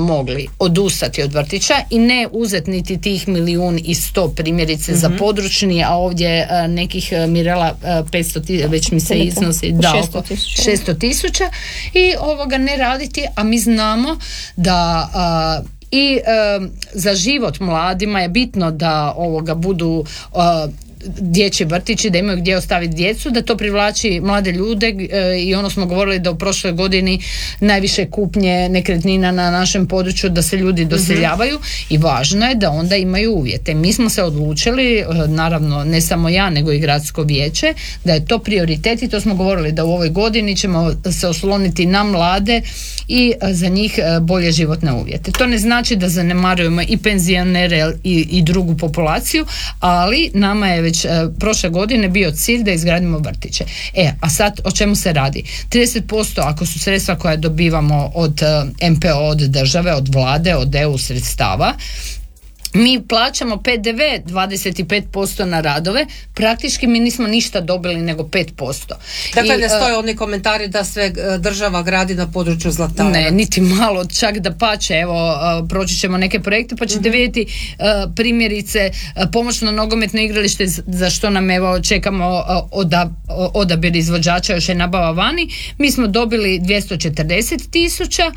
mogli odustati od vrtića i ne uzeti niti tih 1.100.000 primjerice za područni, a ovdje nekih Mirela 500, već mi se iznosi oko 600.000 i ne raditi, a mi znamo da i za život mladima je bitno da budu dječji vrtići, da imaju gdje ostaviti djecu, da to privlači mlade ljude i smo govorili da u prošloj godini najviše kupnje nekretnina na našem području, da se ljudi doseljavaju i važno je da onda imaju uvjete. Mi smo se odlučili, naravno ne samo ja nego i gradsko vijeće, da je to prioritet i to smo govorili da u ovoj godini ćemo se osloniti na mlade i za njih bolje životne uvjete. To ne znači da zanemarujemo i penzionere i drugu populaciju, ali nama je već prošle godine bio cilj da izgradimo vrtiće. A sad o čemu se radi? 30% ako su sredstva koja dobivamo od MPO, od države, od vlade, od EU sredstava, mi plaćamo PDV 25% na radove, praktički mi nismo ništa dobili nego 5%. Dakle, ne stoje oni komentari da sve država gradi na području Zlatara. Ne, niti malo, čak da pače, evo, proći ćemo neke projekte pa ćete vidjeti primjerice pomoćno nogometno igralište za što nam evo čekamo odabir izvođača, još je nabava vani, mi smo dobili 240.000,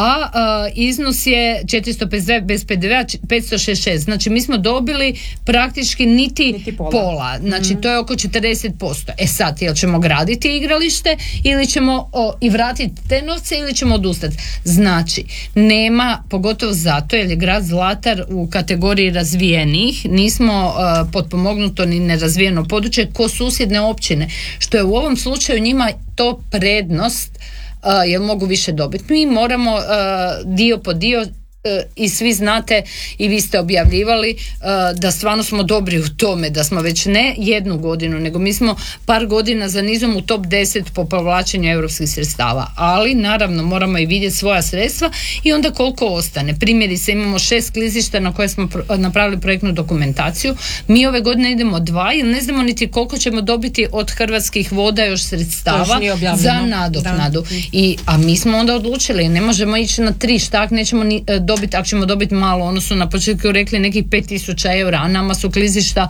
a iznos je 452 bez PDV-a 566. Znači mi smo dobili praktički niti pola. Znači to je oko 40%. Sad, jel ćemo graditi igralište ili ćemo i vratiti te novce ili ćemo odustati? Znači, nema, pogotovo zato jer je grad Zlatar u kategoriji razvijenih, nismo potpomognuto ni nerazvijeno područje ko susjedne općine, što je u ovom slučaju njima to prednost jer mogu više dobiti. Mi moramo dio po dio i svi znate i vi ste objavljivali da stvarno smo dobri u tome, da smo već ne jednu godinu, nego mi smo par godina za nizom u top 10 po povlačenju europskih sredstava, ali naravno moramo i vidjeti svoja sredstva i onda koliko ostane. Primjerice imamo 6 klizišta na koje smo napravili projektnu dokumentaciju, mi ove godine idemo 2 jer ne znamo niti koliko ćemo dobiti od Hrvatskih voda još sredstava za nadoknadu. A mi smo onda odlučili, ne možemo ići na 3, štak nećemo ni dobiti, ako ćemo dobiti malo, ono su na početku rekli nekih 5.000 eura, a nama su klizišta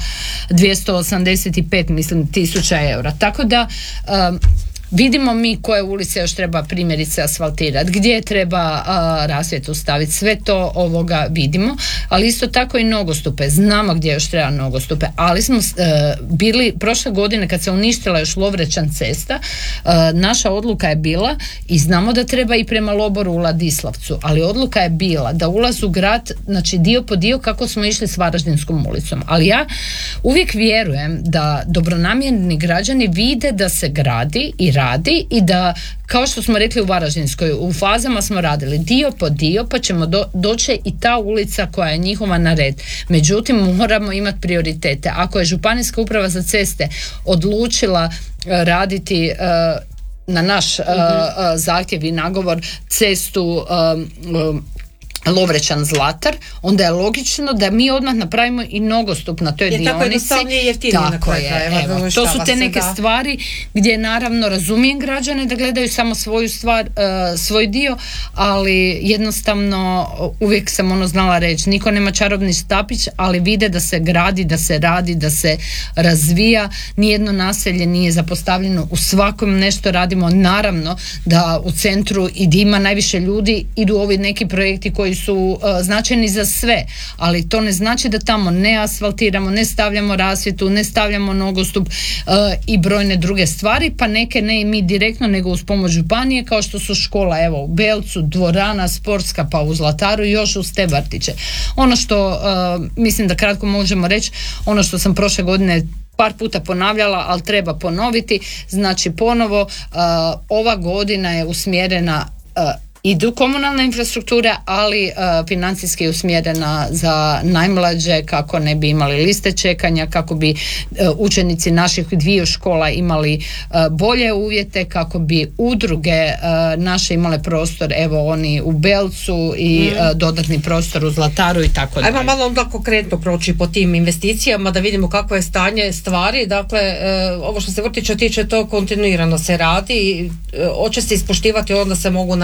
285 mislim tisuća eura, tako da vidimo mi koje ulice još treba primjerice asfaltirati, gdje treba rasvjetu staviti, sve to vidimo, ali isto tako i nogostupe, znamo gdje još treba nogostupe, ali smo bili prošle godine kad se uništila još Lovrečan cesta, naša odluka je bila i znamo da treba i prema Loboru u Ladislavcu, ali odluka je bila da ulaz u grad, znači dio po dio kako smo išli s Varaždinskom ulicom, ali ja uvijek vjerujem da dobronamjerni građani vide da se gradi i da, kao što smo rekli u Varaždinskoj, u fazama smo radili dio po dio, pa ćemo doći i ta ulica koja je njihova na red. Međutim, moramo imati prioritete. Ako je Županijska uprava za ceste odlučila raditi na naš zahtjev i nagovor cestu Lovrečan Zlatar, onda je logično da mi odmah napravimo i nogostup na toj dionici. Tako jednostavnije i jeftinije na kraju krajeva. To su te neke stvari gdje naravno razumijem građane da gledaju samo svoju stvar, svoj dio, ali jednostavno uvijek sam znala reći, niko nema čarobni štapić, ali vide da se gradi, da se radi, da se razvija, nijedno naselje nije zapostavljeno, u svakom nešto radimo, naravno da u centru i gdje ima najviše ljudi idu ovi neki projekti koji su značajni za sve, ali to ne znači da tamo ne asfaltiramo, ne stavljamo rasvjetu, ne stavljamo nogostup i brojne druge stvari, pa neke ne i mi direktno, nego uz pomoć županije, kao što su škola, evo u Belcu, dvorana sportska, pa u Zlataru i još uz te vrtiće. Ono što mislim da kratko možemo reći, ono što sam prošle godine par puta ponavljala, ali treba ponoviti, znači ponovo ova godina je usmjerena idu komunalna infrastruktura, ali financijski usmjerena za najmlađe, kako ne bi imali liste čekanja, kako bi učenici naših dviju škola imali bolje uvjete, kako bi udruge naše imale prostor, evo oni u Belcu i dodatni prostor u Zlataru i tako dalje. Ajmo malo onda konkretno proći po tim investicijama da vidimo kakvo je stanje stvari. Dakle, ovo što se vrtića tiče, to kontinuirano se radi i hoće se ispoštivati, onda se mogu na jesen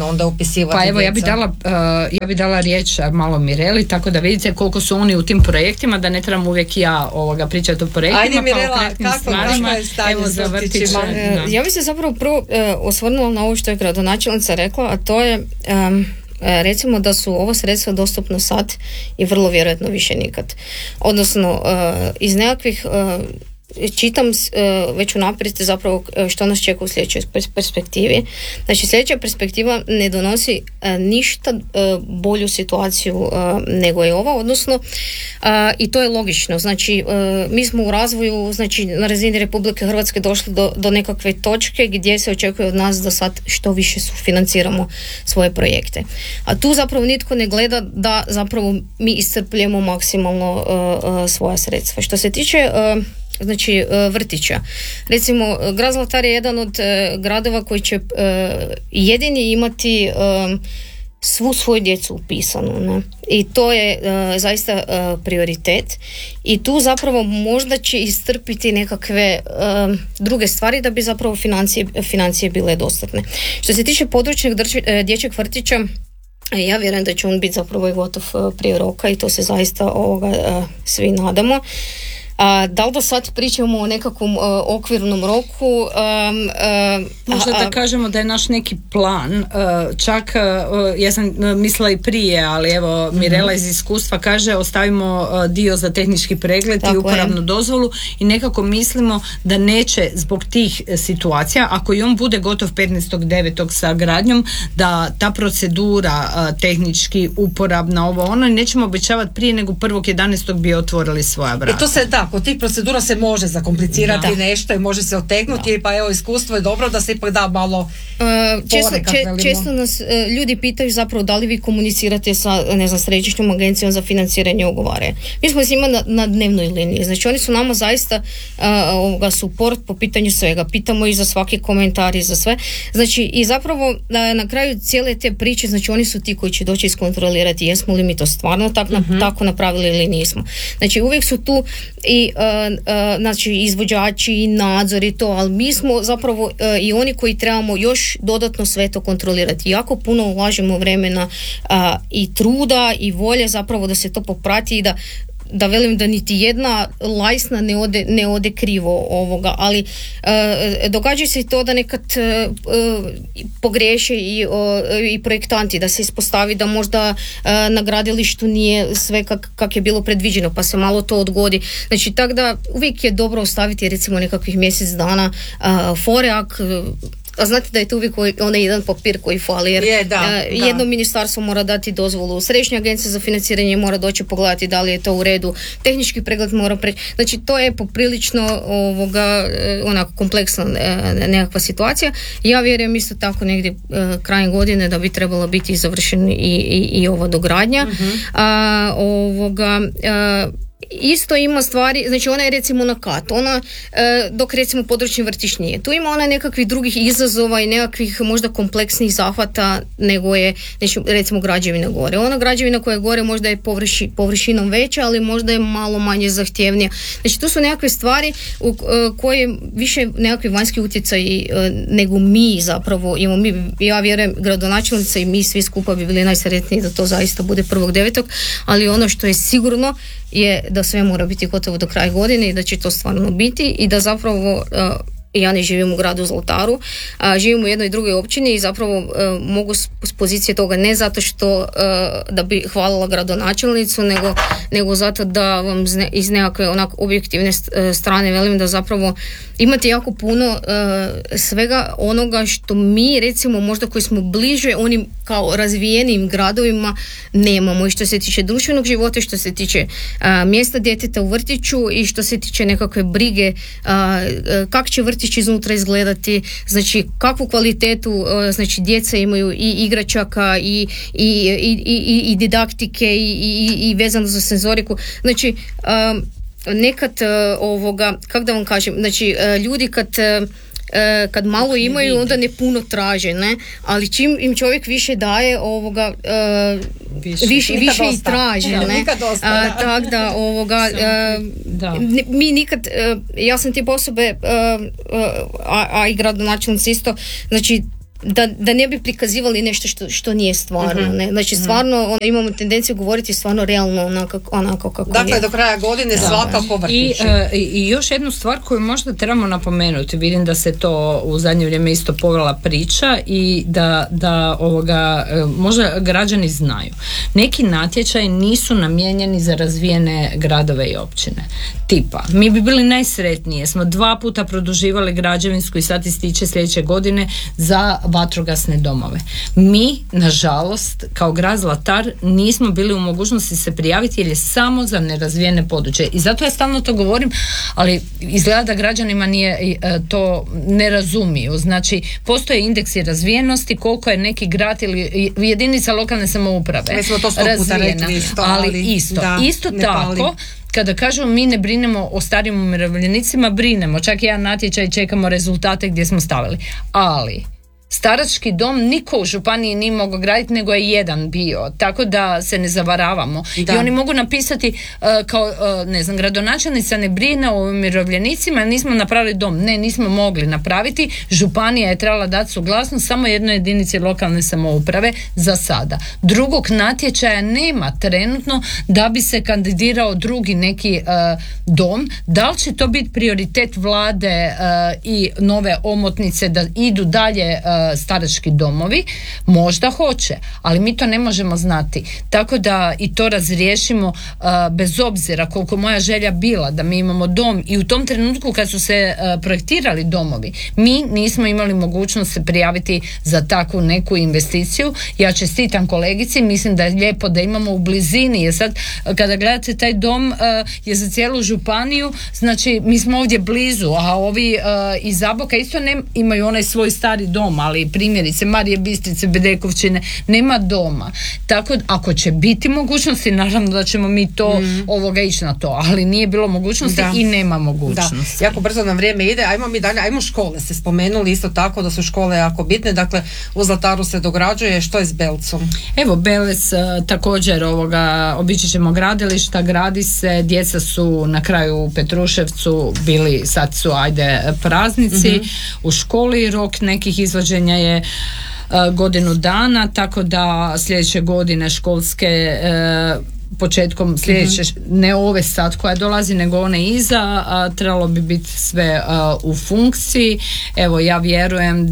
onda upisivati. Pa evo, ja bi dala riječ malo Mireli, tako da vidite koliko su oni u tim projektima, da ne trebam uvijek ja pričati o projektima. Ajde Mirela, kako je stanje evo, s vrtićima? Ja bih se zapravo prvo osvrnula na ovo što je gradonačelnica rekla, a to je recimo da su ova sredstva dostupna sad i vrlo vjerojatno više nikad. Odnosno, iz nekakvih čitam već unaprijed zapravo što nas čeka u sljedećoj perspektivi. Znači, sljedeća perspektiva ne donosi ništa bolju situaciju nego je ova, odnosno i to je logično. Znači, mi smo u razvoju, znači na razini Republike Hrvatske došli do nekakve točke gdje se očekuje od nas da sad što više sufinanciramo svoje projekte. A tu zapravo nitko ne gleda da zapravo mi iscrpljujemo maksimalno svoja sredstva. Što se tiče znači vrtića. Recimo, grad Zlatar je jedan od gradova koji će jedini imati svu svoju djecu upisanu. Ne? I to je zaista prioritet. I tu zapravo možda će istrpiti nekakve druge stvari da bi zapravo financije bile dostatne. Što se tiče područnog dječjeg vrtića, ja vjerujem da će on biti zapravo i gotov prije roka i to se zaista svi nadamo. Da li da sad pričamo o nekakvom okvirnom roku? Možda da kažemo da je naš neki plan, čak ja sam mislila i prije, ali evo Mirela iz iskustva kaže ostavimo dio za tehnički pregled i uporabnu dozvolu i nekako mislimo da neće zbog tih situacija, ako i on bude gotov 15.9. sa gradnjom, da ta procedura tehnički uporabna nećemo obećavati prije nego 1.11. bi otvorili svoja vrata. I to se kod tih procedura se može zakomplicirati nešto i može se otegnuti, pa evo iskustvo je dobro da se ipak da malo često nas ljudi pitaju zapravo da li vi komunicirate sa središnjom agencijom za financiranje ugovaranja. Mi smo s njima na dnevnoj liniji, znači oni su nama zaista support po pitanju svega, pitamo ih za svaki komentar i za sve, znači i zapravo na kraju cijele te priče, znači oni su ti koji će doći iskontrolirati jesmo li mi to stvarno tako napravili ili nismo. Znači uvijek su tu i znači izvođači i nadzor i to, ali mi smo zapravo i oni koji trebamo još dodatno sve to kontrolirati. Jako puno ulažemo vremena i truda i volje zapravo da se to poprati i da velim da niti jedna lajsna ne ode krivo ali događa se i to da nekad pogriješe i projektanti, da se ispostavi da možda na gradilištu nije sve kak je bilo predviđeno, pa se malo to odgodi. Znači, tako da uvijek je dobro ostaviti recimo nekakvih mjesec dana fore, a znate da je to uvijek onaj jedan papir koji fali, jer jedno ministarstvo mora dati dozvolu, središnja agencija za financiranje mora doći pogledati da li je to u redu, tehnički pregled mora preći, znači to je poprilično onako kompleksna nekakva situacija. Ja vjerujem isto tako negdje krajem godine da bi trebala biti završena i ova dogradnja. Isto ima stvari, znači ona je recimo na kat, ona dok recimo područni vrtić nije. Tu ima ona nekakvih drugih izazova i nekakvih možda kompleksnih zahvata nego je recimo građevina gore. Ona građevina koja je gore možda je površinom veća, ali možda je malo manje zahtjevnija. Znači tu su nekakve stvari u koje više nekakvi vanjski utjecaj nego mi zapravo imamo. Ja vjerujem gradonačelnica i mi svi skupa bi bili najsretniji da to zaista bude 1.9. ali ono što je sigurno je da sve mora biti gotovo do kraja godine i da će to stvarno biti i da zapravo ja ne živim u gradu Zlataru, živim u jednoj drugoj općini i zapravo mogu s pozicije toga ne zato što da bi hvalila gradonačelnicu, nego zato da vam iz nekakve onako objektivne strane velim da zapravo imate jako puno svega onoga što mi recimo možda koji smo bliže onim kao razvijenim gradovima nemamo, i što se tiče društvenog života, što se tiče mjesta djeteta u vrtiću i što se tiče nekakve brige kako će vrtić iznutra izgledati, znači kakvu kvalitetu znači djeca imaju i igračaka i didaktike i vezano za senzoriku, znači nekad kako da vam kažem, znači ljudi kad malo imaju onda ne puno traže, ne? Ali čim im čovjek više daje više i traže, ne? Tako da mi nikad, ja sam tip osobe a i gradonačelnici isto, znači da ne bi prikazivali nešto što nije stvarno. Ne? Znači stvarno imamo tendenciju govoriti stvarno realno onako kako dakle, je. do kraja godine svakako vrtići. I još jednu stvar koju možda trebamo napomenuti, vidim da se to u zadnje vrijeme isto povela priča i da možda građani znaju. Neki natječaji nisu namijenjeni za razvijene gradove i općine. Tipa, mi bi bili najsretniji, smo 2 puta produživali građevinsku i sad ističe sljedeće godine za vatrogasne domove. Mi, nažalost, kao grad Zlatar nismo bili u mogućnosti se prijaviti jer je samo za nerazvijene područje. I zato ja stalno to govorim, ali izgleda da građanima to ne razumiju. Znači, postoje indeksi razvijenosti, koliko je neki grad ili jedinica lokalne samouprave mi smo to 100 puta rekli isto, ali isto tako kada kažemo mi ne brinemo o starijim umirovljenicima, brinemo, čak jedan natječaj čekamo rezultate gdje smo stavili, ali starački dom niko u županiji nije mogao graditi nego je jedan bio, tako da se ne zavaravamo. I oni mogu napisati kao, ne znam, gradonačelnica ne brine o umirovljenicima, nismo napravili dom. Ne, nismo mogli napraviti, županija je trebala dati suglasnost samo jednoj jedinici lokalne samouprave za sada. Drugog natječaja nema trenutno da bi se kandidirao drugi neki dom. Da li će to biti prioritet vlade i nove omotnice da idu dalje starački domovi, možda hoće, ali mi to ne možemo znati. Tako da i to razriješimo bez obzira koliko moja želja bila da mi imamo dom i u tom trenutku kad su se projektirali domovi, mi nismo imali mogućnost se prijaviti za takvu neku investiciju. Ja čestitam kolegici, mislim da je lijepo da imamo u blizini, jer sad kada gledate taj dom je za cijelu županiju, znači mi smo ovdje blizu, a ovi iz Zaboka isto imaju onaj svoj stari dom, ali primjerice Marije Bistrice, Bedekovčine nema doma. Tako ako će biti mogućnosti, naravno da ćemo mi to ići na to, ali nije bilo mogućnosti i nema mogućnosti. Da. Jako brzo nam vrijeme ide, ajmo mi dalje, ajmo škole, ste spomenuli isto tako da su škole jako bitne, dakle u Zlataru se dograđuje, što je s Belcom? Evo Belec također obići ćemo gradilišta, gradi se, djeca su na kraju u Petruševcu bili, sad su praznici, u školi rok nekih izvođenja je godinu dana, tako da sljedeće godine školske početkom sljedeće, ne ove sad koja dolazi, nego one iza, trebalo bi biti sve u funkciji. Evo, ja vjerujem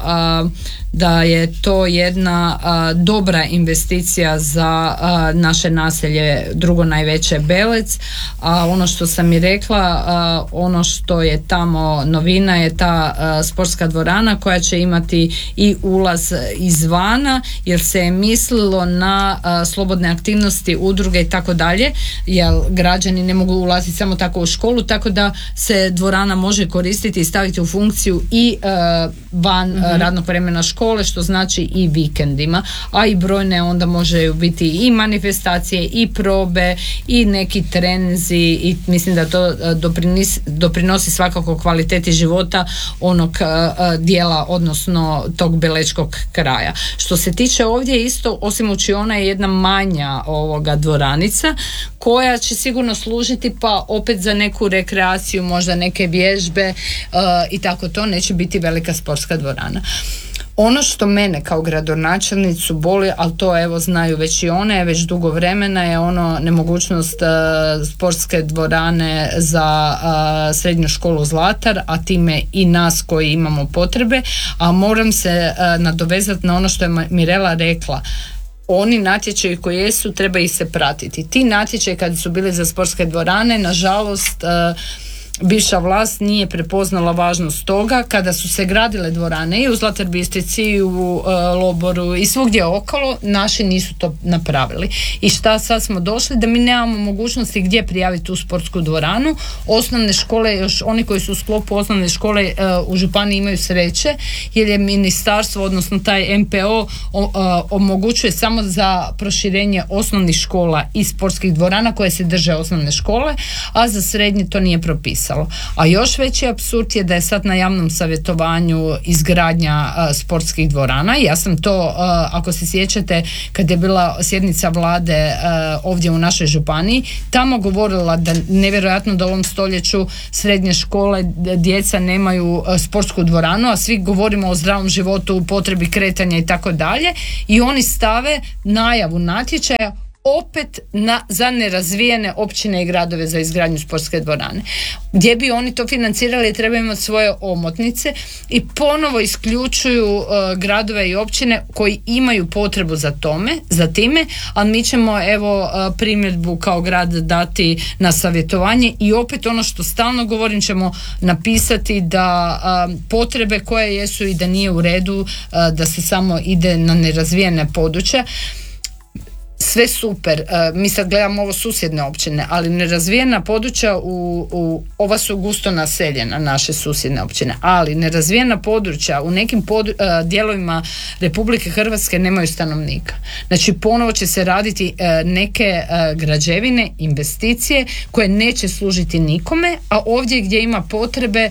da je to jedna dobra investicija za naše naselje, drugo najveće Belec, a ono što sam i rekla, ono što je tamo novina je ta sportska dvorana koja će imati i ulaz izvana, jer se je mislilo na slobodne aktivnosti, udruge i tako dalje, jer građani ne mogu ulaziti samo tako u školu, tako da se dvorana može koristiti i staviti u funkciju i van radnog vremena škole, što znači i vikendima, a i brojne onda može biti i manifestacije i probe i neki treninzi i mislim da to doprinosi svakako kvaliteti života onog dijela, odnosno tog belečkog kraja. Što se tiče ovdje isto, osim učiona je jedna manja dvoranica koja će sigurno služiti pa opet za neku rekreaciju, možda neke vježbe i tako to, neće biti velika sportska dvorana. Ono što mene kao gradonačelnicu boli, ali to evo znaju već i one, već dugo vremena, je ono nemogućnost sportske dvorane za srednju školu Zlatar, a time i nas koji imamo potrebe, a moram se nadovezati na ono što je Mirela rekla. Oni natječaji koji jesu, treba ih se pratiti. Ti natječaji kad su bili za sportske dvorane, nažalost, bivša vlast nije prepoznala važnost toga. Kada su se gradile dvorane i u Zlatar Bistrici i u Loboru i svugdje okolo, naši nisu to napravili. I šta sad smo došli? Da mi nemamo mogućnosti gdje prijaviti tu sportsku dvoranu. Osnovne škole, još oni koji su u sklopu osnovne škole u županiji imaju sreće, jer je ministarstvo, odnosno taj MPO omogućuje samo za proširenje osnovnih škola i sportskih dvorana koje se drže osnovne škole, a za srednje to nije propisano. napisalo. A još veći apsurd je da je sad na javnom savjetovanju izgradnja sportskih dvorana. Ja sam to, ako se sjećate, kad je bila sjednica vlade ovdje u našoj županiji, tamo govorila da nevjerojatno da u ovom stoljeću srednje škole djeca nemaju sportsku dvoranu, a svi govorimo o zdravom životu, potrebi kretanja i tako dalje, i oni stave najavu natječaja opet za nerazvijene općine i gradove za izgradnju sportske dvorane. Gdje bi oni to financirali, trebaju imati svoje omotnice i ponovo isključuju gradove i općine koji imaju potrebu za time, a mi ćemo primjedbu kao grad dati na savjetovanje i opet ono što stalno govorim, ćemo napisati da potrebe koje jesu i da nije u redu da se samo ide na nerazvijene područja. Sve super, mi sad gledamo ovo susjedne općine, ali nerazvijena područja ova su gusto naseljena, naše susjedne općine, ali nerazvijena područja u nekim dijelovima Republike Hrvatske nemaju stanovnika. Znači ponovo će se raditi neke građevine, investicije koje neće služiti nikome, a ovdje gdje ima potrebe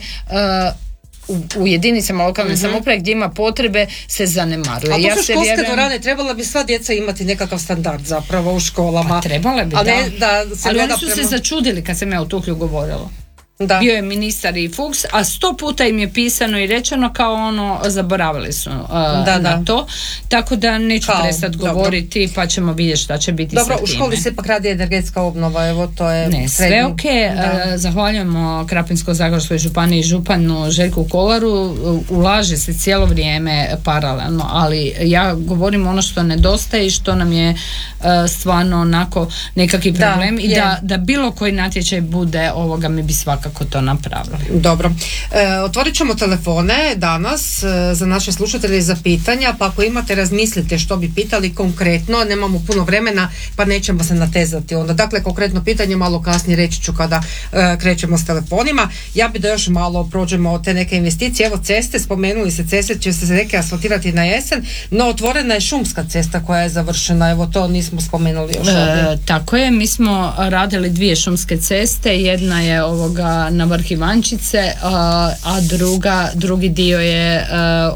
u jedinicama lokalne samouprave gdje ima potrebe se zanemaruje. A to su školske dvorane, trebala bi sva djeca imati nekakav standard zapravo u školama. Pa trebala bi, ali oni su se začudili kad sam ja u Tuhlju govorila. Da. Bio je ministar i Fuchs, a 100 puta im je pisano i rečeno kao ono, zaboravili su na to, tako da neću prestati govoriti, pa ćemo vidjeti šta će biti. Dobro, u školi se ipak radi energetska obnova, evo to je ne, sve ok, zahvaljujemo Krapinsko-zagorskoj županiji i županu Željku Kolaru, ulaže se cijelo vrijeme paralelno, ali ja govorim ono što nedostaje i što nam je stvarno onako nekakvi problem i da bilo koji natječaj bude ovoga, mi bi svakako to napravili. Dobro. Otvorit ćemo telefone danas za naše slušatelje za pitanja, pa ako imate razmislite što bi pitali konkretno, nemamo puno vremena pa nećemo se natezati onda. Dakle, konkretno pitanje malo kasnije reći ću kada krećemo s telefonima. Ja bi da još malo prođemo te neke investicije. Evo ceste, spomenuli se ceste, će se neke asfaltirati na jesen, no otvorena je šumska cesta koja je završena, evo to nismo spomenuli još ovdje. Tako je, mi smo radili 2 šumske ceste, jedna je na vrh Ivančice, a drugi dio je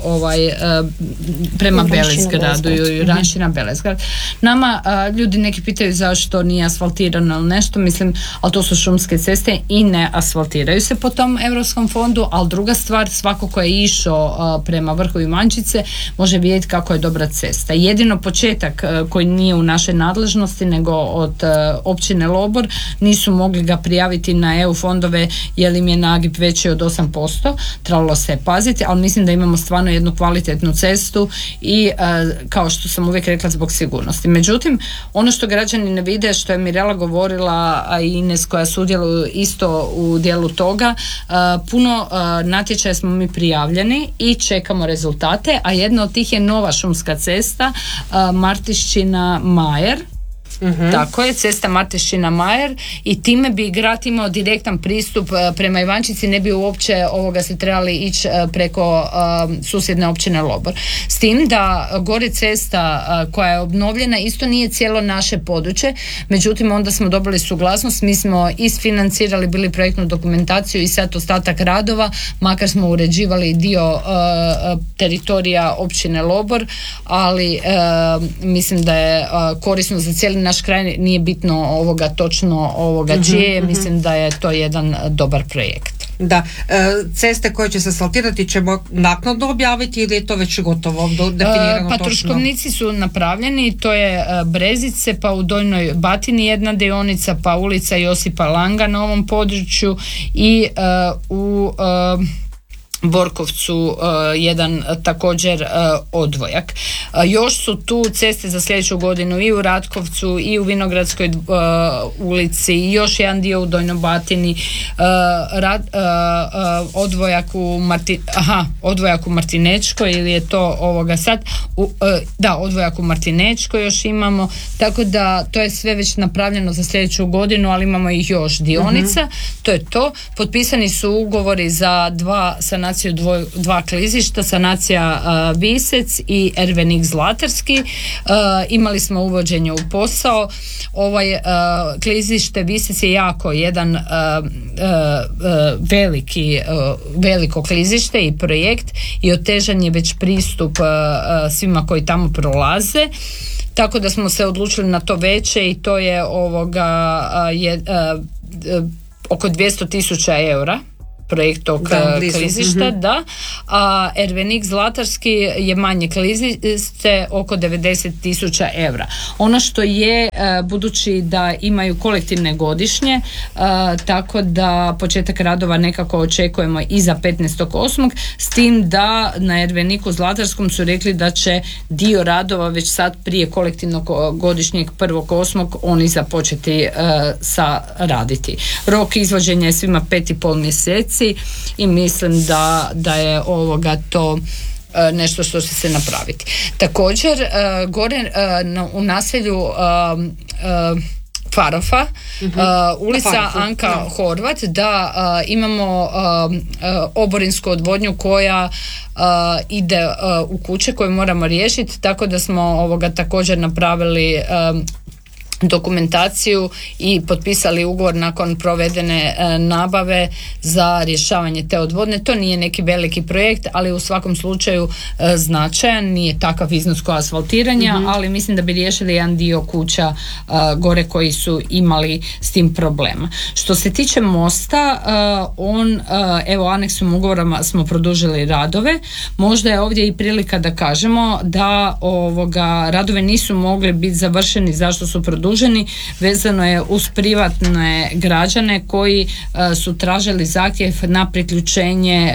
prema Belezgradu i Ranšina Belezgrad. Nama ljudi neki pitaju zašto nije asfaltirano ili nešto, mislim, ali to su šumske ceste i ne asfaltiraju se po tom Europskom fondu, ali druga stvar, svako ko je išao prema vrhu Ivančice može vidjeti kako je dobra cesta. Jedino početak koji nije u našoj nadležnosti nego od općine Lobor, nisu mogli ga prijaviti na EU fondove jer im je nagib veći od 8%, trebalo se paziti, ali mislim da imamo stvarno jednu kvalitetnu cestu i kao što sam uvijek rekla, zbog sigurnosti. Međutim, ono što građani ne vide, što je Mirela govorila, a i Ines koja sudjeluju isto u dijelu toga, puno natječaja smo mi prijavljeni i čekamo rezultate, a jedna od tih je nova šumska cesta Martišćina-Majer. Tako je, cesta Martišćina-Majer, i time bi grad imao direktan pristup prema Ivančici, ne bi uopće se trebali ići preko susjedne općine Lobor. S tim da gore cesta koja je obnovljena isto nije cijelo naše područje, međutim onda smo dobili suglasnost, mi smo isfinancirali bili projektnu dokumentaciju i sad ostatak radova, makar smo uređivali dio teritorija općine Lobor, ali mislim da je korisno za cijeli naš kraj, nije bitno točno čije, mislim da je to jedan dobar projekt. Da, ceste koje će se asfaltirati ćemo naknadno objaviti ili je to već gotovo definirano točno? Troškovnici su napravljeni, to je Brezice, pa u Donjoj Batini jedna dionica, pa ulica Josipa Langa na ovom području i u Borkovcu jedan također odvojak. Još su tu ceste za sljedeću godinu i u Ratkovcu i u Vinogradskoj ulici i još jedan dio u Donjoj Batini, odvojak u Martinečkoj, ili je to sad odvojak u Martinečkoj još imamo, tako da to je sve već napravljeno za sljedeću godinu, ali imamo ih još dionica. To je to. Potpisani su ugovori za 2 sanacije sanaciju dva klizišta, sanacija Visec i Ervenik Zlatarski. Imali smo uvođenje u posao. Klizište Visec je jako jedan veliko klizište i projekt i otežan je već pristup svima koji tamo prolaze. Tako da smo se odlučili na to veće i to je oko 200.000 eura projekt tog klizišta, da. A Ervenik Zlatarski je manje klizište, oko 90.000 eura. Ono što je, budući da imaju kolektivne godišnje, tako da početak radova nekako očekujemo i za 15.8. s tim da na Erveniku Zlatarskom su rekli da će dio radova već sad prije kolektivnog godišnjeg 1.8. oni započeti raditi. Rok izvođenja je svima 5,5 mjeseci i mislim da je to nešto što će se napraviti. Također gore u naselju Farofa, ulica Anka Horvat, da imamo oborinsku odvodnju koja ide u kuće koju moramo riješiti, tako da smo također napravili dokumentaciju i potpisali ugovor nakon provedene nabave za rješavanje te odvodne. To nije neki veliki projekt, ali u svakom slučaju značajan, nije takav iznos kao asfaltiranja, ali mislim da bi riješili jedan dio kuća gore koji su imali s tim problema. Što se tiče mosta, aneksom ugovora smo produžili radove. Možda je ovdje i prilika da kažemo da radove nisu mogli biti završeni zašto su produženi. Vezano je uz privatne građane koji su tražili zahtjev na priključenje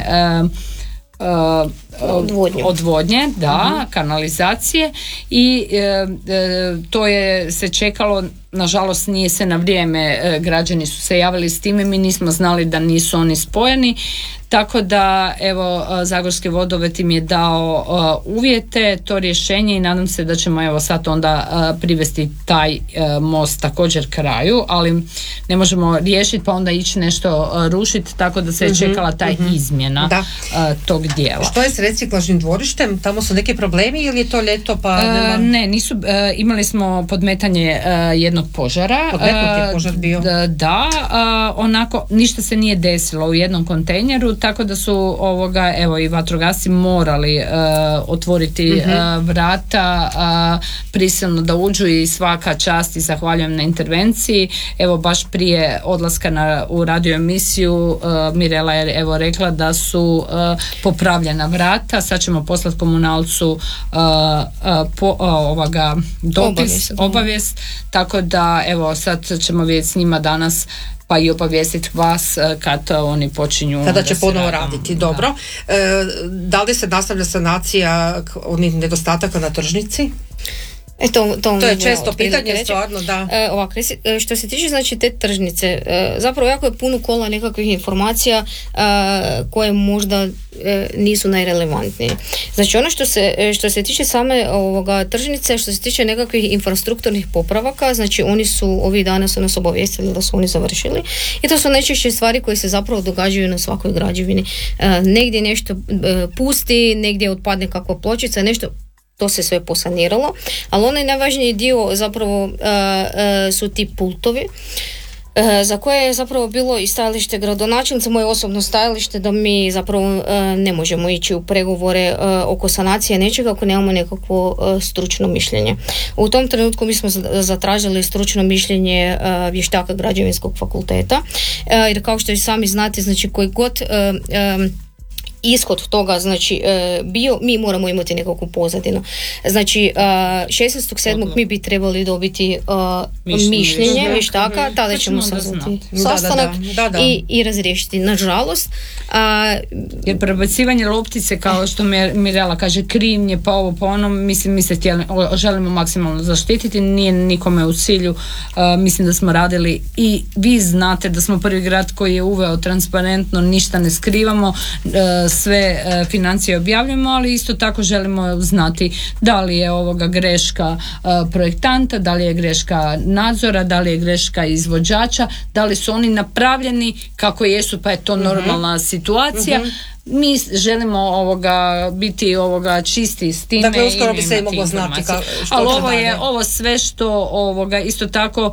odvodnje, da, kanalizacije i to je se čekalo, nažalost nije se na vrijeme, građani su se javili s time, mi nismo znali da nisu oni spojeni, tako da Zagorski vodovod im je dao uvjete, to rješenje i nadam se da ćemo sad onda privesti taj most također kraju, ali ne možemo riješiti pa onda ići nešto rušiti, tako da se je čekala taj izmjena tog dijela. Što je s reciklažnim dvorištem? Tamo su neki problemi ili je to ljeto pa nema? Ne, nisu, imali smo podmetanje jednog požara. Podmetnut je požar bio? Da, onako ništa se nije desilo u jednom kontejneru, tako da su i vatrogasci morali otvoriti vrata prisilno da uđu i svaka čast i zahvaljujem na intervenciji. Baš prije odlaska u radio emisiju Mirela je rekla da su popravljena vrata, sad ćemo poslati komunalcu obavijest, tako da sad ćemo vidjeti s njima danas pa i obavijestiti vas kad oni počinju kada će ponovo raditi. Dobro. Da li se nastavlja sanacija onih nedostataka na tržnici? To je često pitanje, stvarno, da. Što se tiče znači te tržnice, zapravo jako je puno kola nekakvih informacija koje možda nisu najrelevantnije. Znači ono što se tiče same tržnice, što se tiče nekakvih infrastrukturnih popravaka, znači oni su ovih dana su nas obavijestili da su oni završili i to su najčešće stvari koje se zapravo događaju na svakoj građevini. Negdje nešto pusti, negdje otpadne kakva pločica, nešto, to se sve posaniralo, ali onaj najvažniji dio zapravo su ti pultovi za koje je zapravo bilo i stajalište gradonačelnice, moje osobno stajalište da mi zapravo ne možemo ići u pregovore oko sanacije nečega ako nemamo nekakvo stručno mišljenje. U tom trenutku mi smo zatražili stručno mišljenje vještaka građevinskog fakulteta, jer kao što i sami znate, znači koji god ishod toga, znači bio, mi moramo imati nekakvu pozadinu. Znači 16.7. mi bi trebali dobiti mišljenje vještaka, tada ćemo sazvati sastanak i razriješiti. Nažalost, jer prebacivanje loptice, kao što Mirela kaže, krivnje pa ovo pa ono, mislim mi se želimo maksimalno zaštititi, nije nikome u cilju, mislim da smo radili i vi znate da smo prvi grad koji je uveo transparentno, ništa ne skrivamo, sve financije objavljujemo, ali isto tako želimo znati da li je greška projektanta, da li je greška nadzora, da li je greška izvođača, da li su oni napravljeni kako jesu pa je to normalna situacija. mi želimo biti čisti s time. Dakle, uskoro bi se i moglo znati što ali će ovo sve što isto tako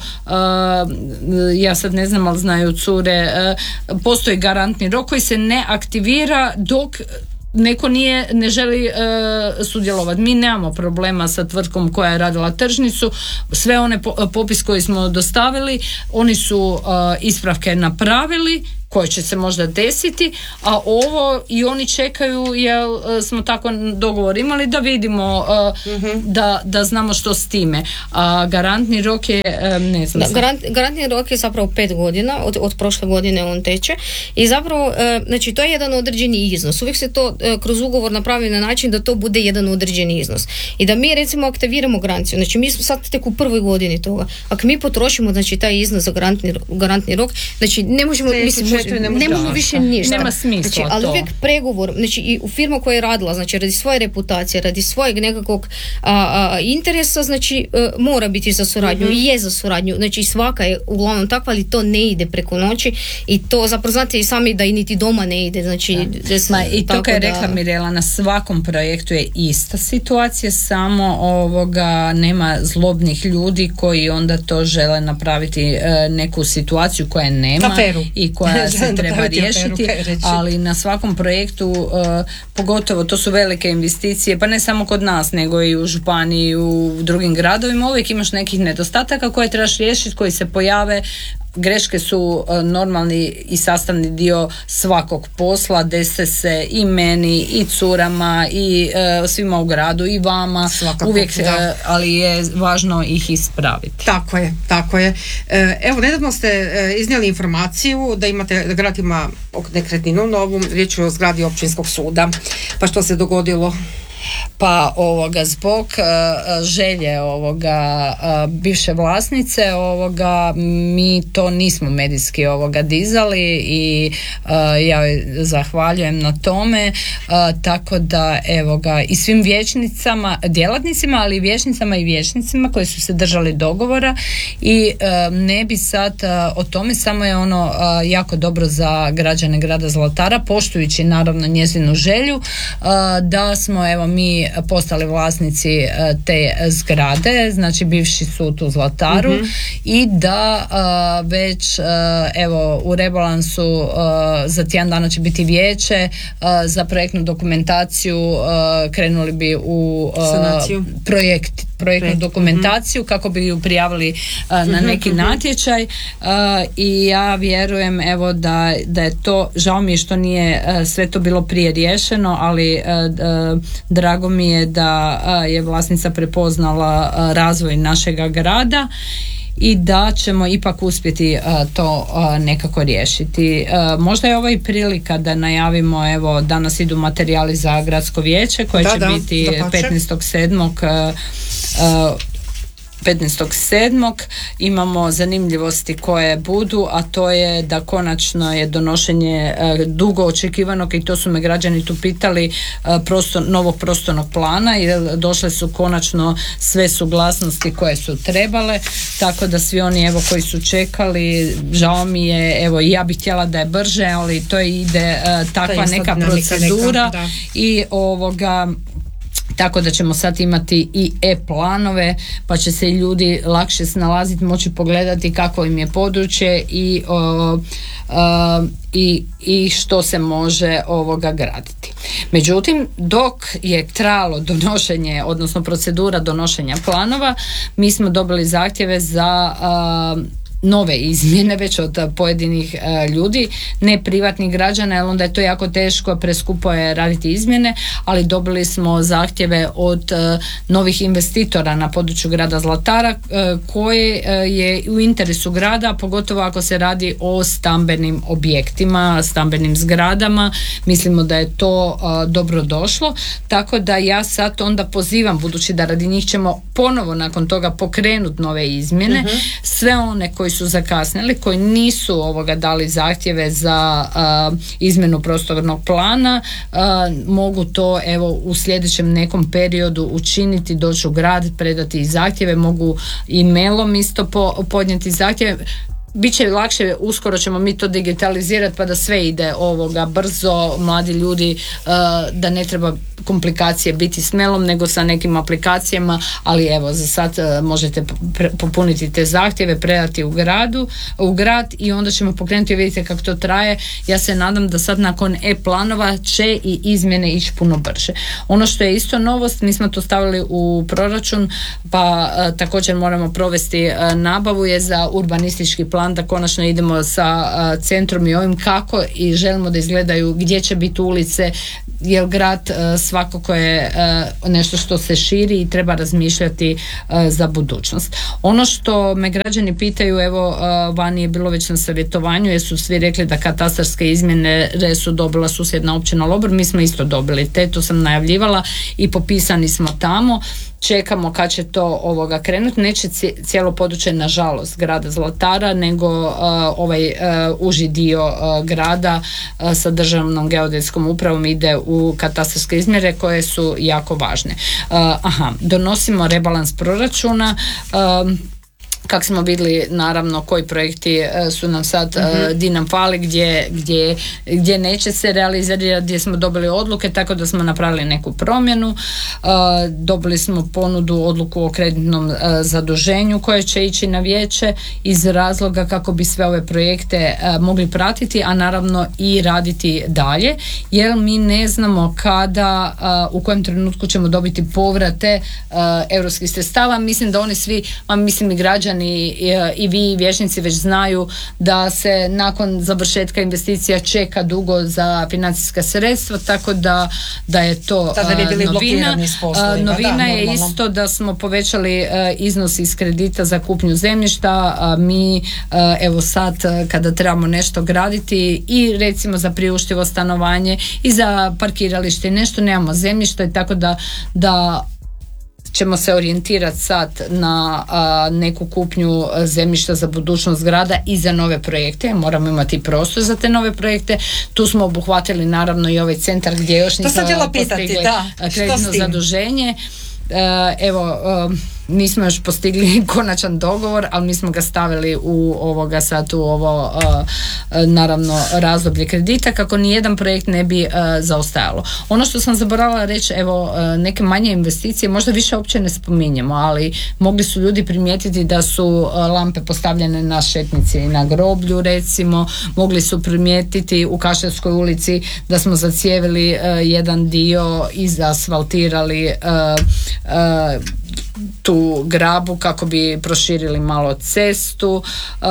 ja sad ne znam, ali znaju cure, postoji garantni rok koji se ne aktivira dok neko ne želi sudjelovati. Mi nemamo problema sa tvrtkom koja je radila tržnicu, sve one popis koji smo dostavili, oni su ispravke napravili koje će se možda desiti, a ovo i oni čekaju jer smo tako dogovor imali da vidimo da znamo što s time. A garantni rok je ne znam. Garantni rok je zapravo 5 godina, od prošle godine on teče i zapravo znači to je jedan određeni iznos. Uvijek se to kroz ugovor napravi na način da to bude jedan određeni iznos. I da mi recimo aktiviramo garanciju, znači mi smo sad tek u prvoj godini toga. Ako mi potrošimo znači taj iznos za garantni rok, znači ne možemo, ne možemo više ništa. Nema smisla znači, ali uvijek pregovor, znači i u firma koja je radila, znači radi svoje reputacije, radi svojeg nekakvog interesa, znači mora biti za suradnju i je za suradnju, znači svaka je uglavnom takva, ali to ne ide preko noći i to zapravo znate i sami da i niti doma ne ide, znači i to kad je rekla Mirela, na svakom projektu je ista situacija, samo nema zlobnih ljudi koji onda to žele napraviti neku situaciju koja nema aferu. I koja se treba riješiti, ali na svakom projektu pogotovo to su velike investicije, pa ne samo kod nas nego i u županiji i u drugim gradovima, uvijek imaš nekih nedostataka koje trebaš riješiti, koji se pojave. Greške su normalni i sastavni dio svakog posla, dese se i meni i curama i svima u gradu i vama. Svakako, uvijek, ali je važno ih ispraviti. Tako je. Evo, nedavno ste iznijeli informaciju da grad ima nekretninu novu, riječ je o zgradi općinskog suda. Pa što se dogodilo? Pa zbog želje bivše vlasnice mi to nismo medijski dizali i ja joj zahvaljujem na tome, tako da i svim vijećnicama, djelatnicima, ali i vijećnicama i vijećnicima koji su se držali dogovora i ne bi sad o tome, samo je jako dobro za građane grada Zlatara, poštujući naravno njezinu želju da smo mi postali vlasnici te zgrade, znači bivši sud u Zlataru i da već u rebalansu za tjedan dana će biti vijeće za projektnu dokumentaciju, krenuli bi u projektnu dokumentaciju kako bi ju prijavili na neki natječaj i ja vjerujem da je to, žao mi je što nije sve to bilo prije riješeno, ali drago mi je da je vlasnica prepoznala razvoj našega grada i da ćemo ipak uspjeti to nekako riješiti. Možda je ovo i prilika da najavimo, danas idu materijali za gradsko vijeće koje će biti 15.7. Imamo zanimljivosti koje budu, a to je da konačno je donošenje dugo očekivanog, i to su me građani tu pitali, novog prostornog plana, jer došle su konačno sve suglasnosti koje su trebale, tako da svi oni koji su čekali, žao mi je, i ja bih htjela da je brže, ali to ide takva neka procedura i tako da ćemo sad imati i e-planove, pa će se i ljudi lakše snalaziti, moći pogledati kako im je područje i što se može graditi. Međutim, dok je trajalo donošenje, odnosno procedura donošenja planova, mi smo dobili zahtjeve za nove izmjene već od pojedinih ljudi, ne privatnih građana, jer onda je to jako teško, preskupo je raditi izmjene, ali dobili smo zahtjeve od novih investitora na području grada Zlatara koje je u interesu grada, pogotovo ako se radi o stambenim objektima, stambenim zgradama. Mislimo da je to dobro došlo, tako da ja sad onda pozivam, budući da radi njih ćemo ponovo nakon toga pokrenuti nove izmjene, sve one koji su zakasnili, koji nisu dali zahtjeve za izmjenu prostornog plana, mogu to u sljedećem nekom periodu učiniti, doći u grad, predati zahtjeve, mogu e-mailom isto podnijeti zahtjeve. Biće lakše, uskoro ćemo mi to digitalizirati pa da sve ide brzo, mladi ljudi, da ne treba komplikacije biti s mailom nego sa nekim aplikacijama, ali evo za sad možete popuniti te zahtjeve, predati u grad i onda ćemo pokrenuti, vidite kako to traje. Ja se nadam da sad nakon e-planova će i izmjene ići puno brže. Ono što je isto novost, mi smo to stavili u proračun, pa također moramo provesti nabavu je za urbanistički plan, da konačno idemo sa centrom i ovim kako i želimo da izgledaju, gdje će biti ulice, jer grad svakako je nešto što se širi i treba razmišljati za budućnost. Ono što me građani pitaju, evo vani je bilo već na savjetovanju jer su svi rekli da katastarske izmjene su dobila susjedna općina Lobor, mi smo isto dobili to sam najavljivala i popisani smo tamo. Čekamo kad će to krenuti. Neće cijelo područje, nažalost, grada Zlatara, nego ovaj uži dio grada sa državnom geodetskom upravom ide u katastarske izmjere koje su jako važne. Donosimo rebalans proračuna. Kako smo vidjeli, naravno, koji projekti su nam sad, di nam fali, gdje neće se realizirati, gdje smo dobili odluke, tako da smo napravili neku promjenu. Dobili smo odluku o kreditnom zaduženju koje će ići na vijeće iz razloga kako bi sve ove projekte mogli pratiti, a naravno i raditi dalje, jer mi ne znamo kada, u kojem trenutku ćemo dobiti povrate europskih sredstava. Mislim da oni svi, mislim i građani i vi vijećnici već znaju da se nakon završetka investicija čeka dugo za financijska sredstva, tako da je to novina. Novina je isto da smo povećali iznos iz kredita za kupnju zemljišta. Mi evo sad kada trebamo nešto graditi i recimo za priuštivo stanovanje i za parkiralište nešto, nemamo zemljišta i tako da ćemo se orijentirati sad na neku kupnju zemljišta za budućnost grada i za nove projekte. Moramo imati prostor za te nove projekte. Tu smo obuhvatili naravno i ovaj centar gdje još nismo postigli kreditno zaduženje. Nismo još postigli konačan dogovor, ali mi smo ga stavili u ovo naravno razdoblje kredita kako nijedan projekt ne bi zaostajalo. Ono što sam zaboravila reći, neke manje investicije, možda više uopće ne spominjemo, ali mogli su ljudi primijetiti da su lampe postavljene na šetnici na groblju, recimo, mogli su primijetiti u Kaštelskoj ulici da smo zacijevili jedan dio i zaasfaltirali tu grabu kako bi proširili malo cestu.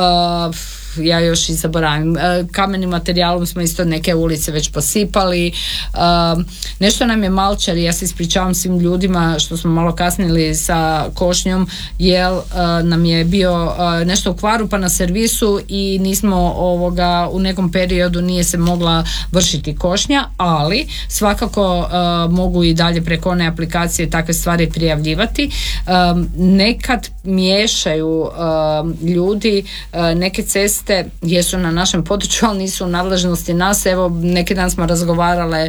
Ja još i zaboravim, kamenim materijalom smo isto neke ulice već posipali. Nešto nam je malčar, ja se ispričavam svim ljudima što smo malo kasnili sa košnjom, jer nam je bio nešto u kvaru pa na servisu i nismo u nekom periodu nije se mogla vršiti košnja, ali svakako mogu i dalje preko one aplikacije takve stvari prijavljivati. Nekad miješaju ljudi neke ceste jesu na našem području, ali nisu u nadležnosti nas. Evo, neki dan smo razgovarale